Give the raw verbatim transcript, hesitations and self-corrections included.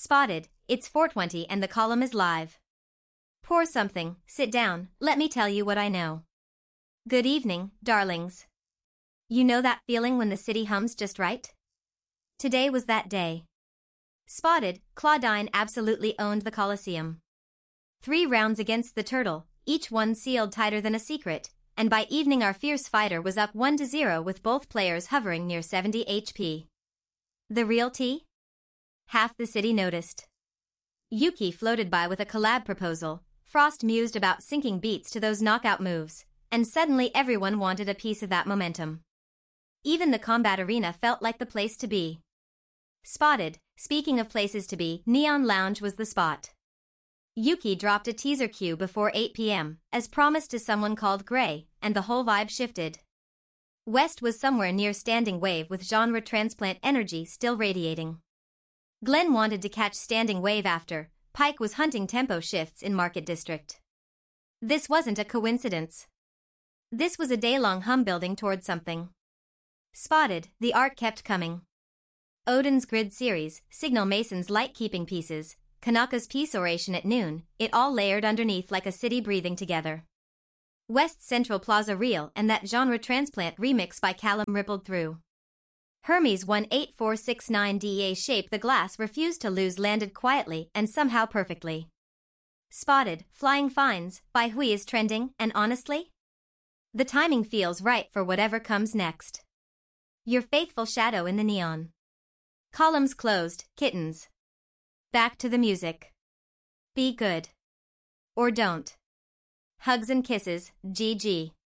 Spotted, it's four twenty and the column is live. Pour something, sit down, let me tell you what I know. Good evening, darlings. You know that feeling when the city hums just right? Today was that day. Spotted, Claudine absolutely owned the Colosseum. Three rounds against the Turtle, each one sealed tighter than a secret, and by evening our fierce fighter was up one to zero with both players hovering near seventy H P. The real tea? Half the city noticed. Yuki floated by with a collab proposal, Frost mused about syncing beats to those knockout moves, and suddenly everyone wanted a piece of that momentum. Even the combat arena felt like the place to be. Spotted, speaking of places to be, Neon Lounge was the spot. Yuki dropped a teaser cue before eight p m, as promised to someone called Gray, and the whole vibe shifted. West was somewhere near Standing Wave with genre transplant energy still radiating. Glenn wanted to catch Standing Wave after, Pike was hunting tempo shifts in Market District. This wasn't a coincidence. This was a day-long hum building toward something. Spotted, the art kept coming. Odin's Grid series, Signal Mason's light-keeping pieces, Kanaka's peace oration at noon, it all layered underneath like a city breathing together. West Central Plaza Real and that genre transplant remix by Callum rippled through. Hermes one eight four six nine D A Shape the Glass refused to lose landed quietly and somehow perfectly. Spotted, Flying Fines, by Hui is trending, and honestly? The timing feels right for whatever comes next. Your faithful shadow in the neon. Columns closed, kittens. Back to the music. Be good. Or don't. Hugs and kisses, G G.